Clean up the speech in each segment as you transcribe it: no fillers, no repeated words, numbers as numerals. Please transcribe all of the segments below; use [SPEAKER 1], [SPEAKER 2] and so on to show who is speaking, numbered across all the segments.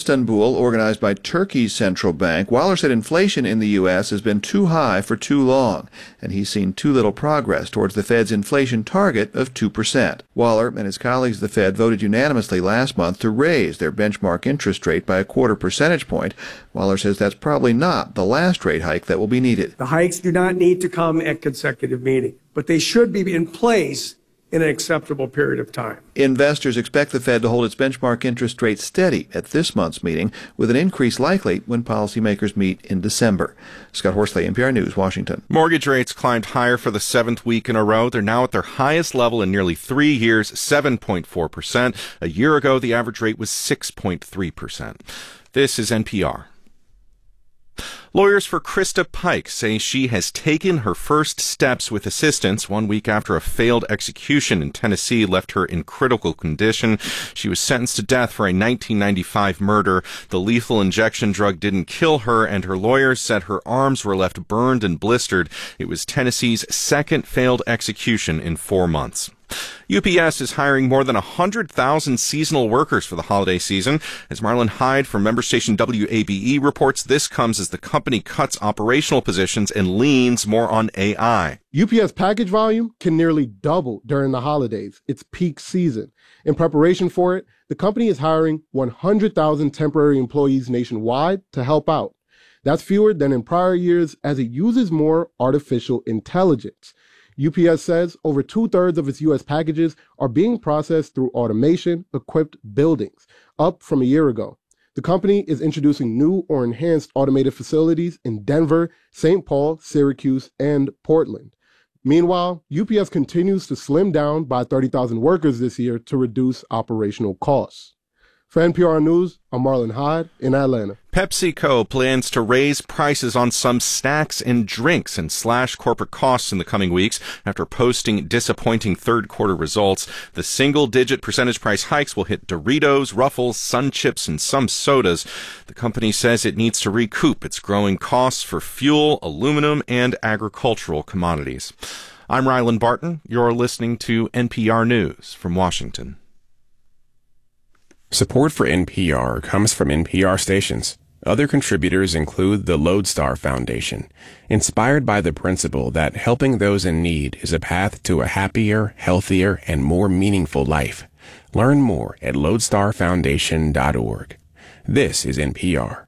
[SPEAKER 1] Istanbul, organized by Turkey's central bank, Waller said inflation in the U.S. has been too high for too long, and he's seen too little progress towards the Fed's inflation target of 2%. Waller and his colleagues at the Fed voted unanimously last month to raise their benchmark interest rate by a quarter percentage point. Waller says that's probably not the last rate hike that will be needed.
[SPEAKER 2] The hikes do not need to come at consecutive meetings, but they should be in place in an acceptable period of time.
[SPEAKER 1] Investors expect the Fed to hold its benchmark interest rate steady at this month's meeting, with an increase likely when policymakers meet in December. Scott Horsley, NPR News, Washington.
[SPEAKER 3] Mortgage rates climbed higher for the seventh week in a row. They're now at their highest level in nearly 3 years, 7.4%. A year ago, the average rate was 6.3%. This is NPR. Lawyers for Krista Pike say she has taken her first steps with assistance 1 week after a failed execution in Tennessee left her in critical condition. She was sentenced to death for a 1995 murder. The lethal injection drug didn't kill her, and her lawyers said her arms were left burned and blistered. It was Tennessee's second failed execution in 4 months. UPS is hiring more than 100,000 seasonal workers for the holiday season. As Marlon Hyde from member station WABE reports, this comes as the company cuts operational positions and leans more on AI.
[SPEAKER 4] UPS package volume can nearly double during the holidays. It's peak season. In preparation for it, the company is hiring 100,000 temporary employees nationwide to help out. That's fewer than in prior years as it uses more artificial intelligence. UPS says over 2/3 of its U.S. packages are being processed through automation-equipped buildings, up from a year ago. The company is introducing new or enhanced automated facilities in Denver, St. Paul, Syracuse, and Portland. Meanwhile, UPS continues to slim down by 30,000 workers this year to reduce operational costs. For NPR News, I'm Marlon Hyde in Atlanta.
[SPEAKER 3] PepsiCo plans to raise prices on some snacks and drinks and slash corporate costs in the coming weeks after posting disappointing third-quarter results. The single-digit percentage price hikes will hit Doritos, Ruffles, Sun Chips, and some sodas. The company says it needs to recoup its growing costs for fuel, aluminum, and agricultural commodities. I'm Rylan Barton. You're listening to NPR News from Washington.
[SPEAKER 5] Support for NPR comes from NPR stations. Other contributors include the Lodestar Foundation, inspired by the principle that helping those in need is a path to a happier, healthier, and more meaningful life. Learn more at lodestarfoundation.org. This is NPR.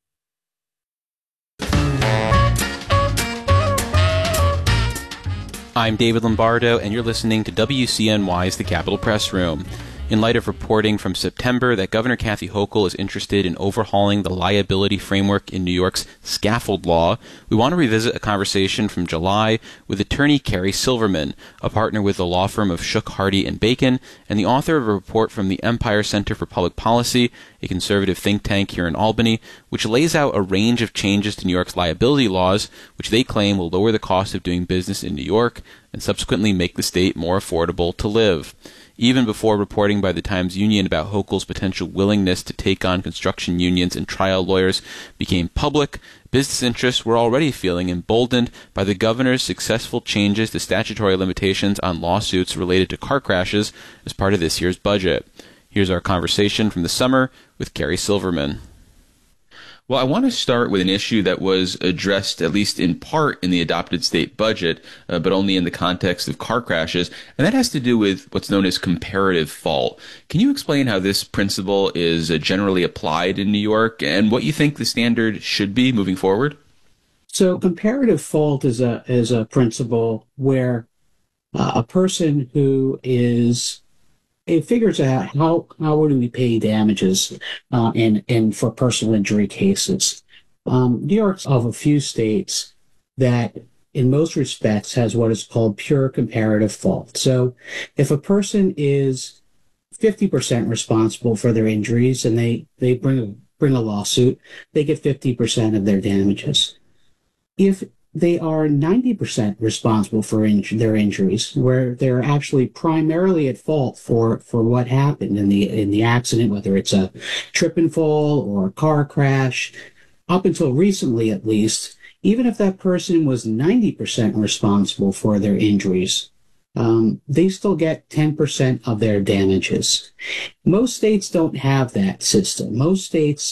[SPEAKER 6] I'm David Lombardo, and you're listening to WCNY's The Capitol Press Room. In light of reporting from September that Governor Kathy Hochul is interested in overhauling the liability framework in New York's scaffold law, we want to revisit a conversation from July with attorney Carrie Silverman, a partner with the law firm of Shook, Hardy & Bacon, and the author of a report from the Empire Center for Public Policy, a conservative think tank here in Albany, which lays out a range of changes to New York's liability laws, which they claim will lower the cost of doing business in New York and subsequently make the state more affordable to live. Even before reporting by the Times-Union about Hochul's potential willingness to take on construction unions and trial lawyers became public, business interests were already feeling emboldened by the governor's successful changes to statutory limitations on lawsuits related to car crashes as part of this year's budget. Here's our conversation from the summer with Carrie Silverman. Well, I want to start with an issue that was addressed, at least in part, in the adopted state budget, but only in the context of car crashes, and that has to do with what's known as comparative fault. Can you explain how this principle is generally applied in New York and what you think the standard should be moving forward?
[SPEAKER 7] So comparative fault is a principle where a person who is it figures out how would we pay damages and for personal injury cases. New York's of a few states that in most respects has what is called pure comparative fault. So if a person is 50% responsible for their injuries and they bring a lawsuit, they get 50% of their damages. If they are 90% responsible for their injuries, where they're actually primarily at fault for what happened in the accident, whether it's a trip and fall or a car crash. Up until recently, at least, even if that person was 90% responsible for their injuries, they still get 10% of their damages. Most states don't have that system. Most states